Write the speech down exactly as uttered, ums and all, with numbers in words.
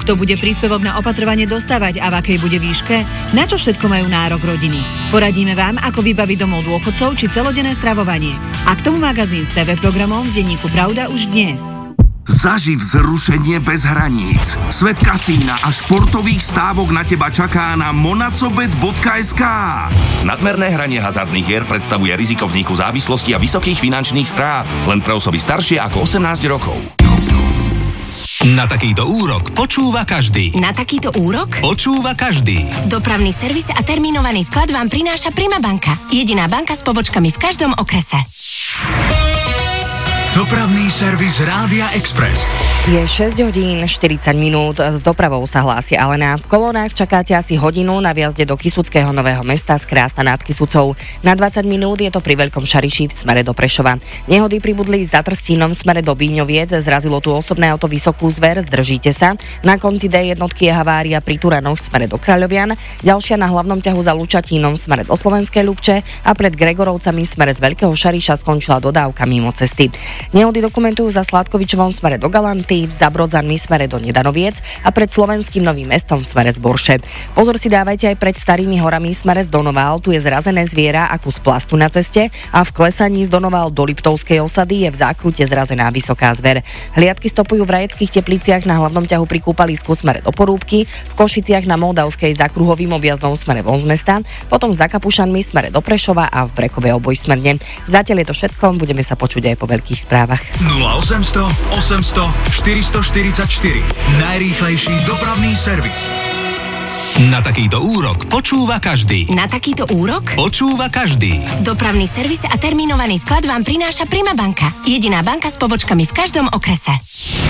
Kto bude príspevok na opatrovanie dostávať a v akej bude výške? Na čo všetko majú nárok rodiny? Poradíme vám, ako vybaviť domov dôchodcov či celodenné stravovanie. A k tomu magazín s té vé programom v denníku Pravda už dnes. Zaživ vzrušenie bez hraníc. Svet kasína a športových stávok na teba čaká na monacobet bodka es ká. Nadmerné hranie hazardných hier predstavuje riziko vzniku závislosti a vysokých finančných strát. Len pre osoby staršie ako osemnásť rokov. Na takýto úrok počúva každý. Na takýto úrok? Počúva každý. Dopravný servis a termínovaný vklad vám prináša Prima banka. Jediná banka s pobočkami v každom okrese. Dopravný servis Rádia Express. Je šesť hodín štyridsať minút, s dopravou sa hlási Alena. V kolónach čakáte asi hodinu na viazde do Kysuckého Nového Mesta z Krásna nad Kysucou. Na dvadsať minút je to pri Veľkom Šariši v smere do Prešova. Nehody pribudli za Trstínom v smere do Bíňoviec, zrazilo tu osobné auto Vysokú Zver, zdržíte sa. Na konci dé jednotky je havária pri Turanoch v smere do Kráľovian, ďalšia na hlavnom ťahu za Lučatínom v smere do Slovenskej Ľubče a pred Gregorovcami v smere z Veľkého Šariša skončila dodávka mimo cesty. Nehody dokumentujú za Sládkovičovom v smere do Galanty, za Brodzanmi v smere do Nedanoviec a pred Slovenským Novým Mestom v smere z Borše. Pozor si dávajte aj pred Starými horami v smere z Donoval, tu je zrazené zviera a kus plastu na ceste a v klesaní z Donoval do Liptovskej osady je v zákrute zrazená vysoká zver. Hliadky stopujú v Rajeckých Tepliciach na hlavnom ťahu pri kúpalisku v smere do Porúbky, v Košiciach na Moldavskej za kruhovým objazdom v smere von z mesta, potom za Kapušanmi v smere do Prešova a v Brekovej obojsmerne. Zatiaľ je to všetko, budeme sa počuť aj po veľkých správach. nula osemsto osemsto štyristoštyridsaťštyri. Najrýchlejší dopravný servis. Na takýto úrok počúva každý. Na takýto úrok? Počúva každý. Dopravný servis a termínovaný vklad vám prináša Prima banka. Jediná banka s pobočkami v každom okrese.